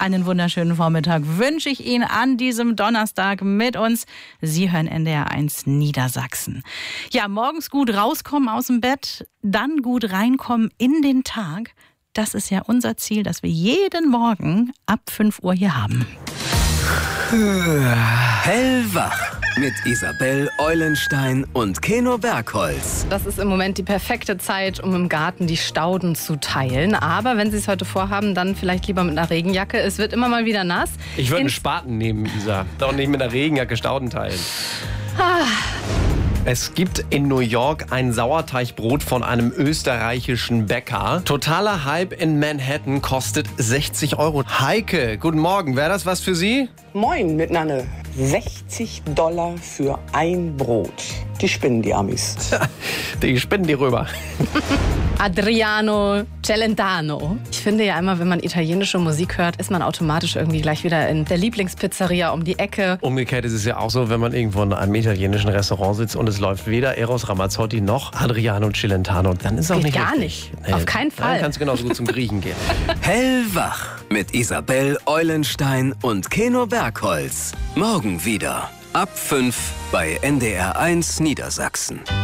Einen wunderschönen Vormittag wünsche ich Ihnen an diesem Donnerstag mit uns. Sie hören NDR1 Niedersachsen. Ja, morgens gut rauskommen aus dem Bett, dann gut reinkommen in den Tag. Das ist ja unser Ziel, das wir jeden Morgen ab 5 Uhr hier haben. Hellwach mit Isabel Eulenstein und Keno Bergholz. Das ist im Moment die perfekte Zeit, um im Garten die Stauden zu teilen. Aber wenn Sie es heute vorhaben, dann vielleicht lieber mit einer Regenjacke. Es wird immer mal wieder nass. Ich würde einen Spaten nehmen, Isa. Doch nicht mit einer Regenjacke Stauden teilen. Es gibt in New York ein Sauerteigbrot von einem österreichischen Bäcker. Totaler Hype in Manhattan, kostet 60 €. Heike, guten Morgen. Wäre das was für Sie? Moin miteinander. $60 für ein Brot. Die spinnen, die Amis. Die spinnen die rüber. Adriano Celentano. Ich finde ja immer, wenn man italienische Musik hört, ist man automatisch irgendwie gleich wieder in der Lieblingspizzeria um die Ecke. Umgekehrt ist es ja auch so, wenn man irgendwo in einem italienischen Restaurant sitzt und es läuft weder Eros Ramazzotti noch Adriano Celentano, dann ist auch Geht nicht gar richtig. nicht. Auf keinen Fall. Dann kannst du genauso gut zum Griechen gehen. Hellwach mit Isabel Eulenstein und Keno Bergholz. Morgen wieder ab 5 bei NDR1 Niedersachsen.